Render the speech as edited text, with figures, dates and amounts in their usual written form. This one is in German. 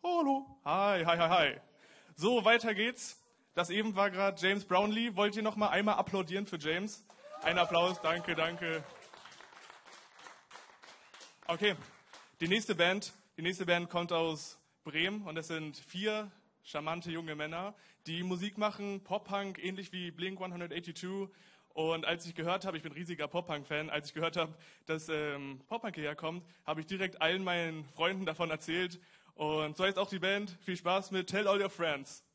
Hallo. Hi, hi, hi, hi. So, weiter geht's. Das eben war gerade James Brownlee. Wollt ihr noch mal einmal applaudieren für James? Ein Applaus, danke, danke. Okay, die nächste Band kommt aus Bremen und es sind 4 charmante junge Männer, die Musik machen, Pop-Punk, ähnlich wie Blink-182. Und als ich gehört habe, ich bin riesiger Pop-Punk-Fan, als ich gehört habe, dass Pop-Punk hierher kommt, habe ich direkt allen meinen Freunden davon erzählt. Und so heißt auch die Band. Viel Spaß mit Tell All Your Friends.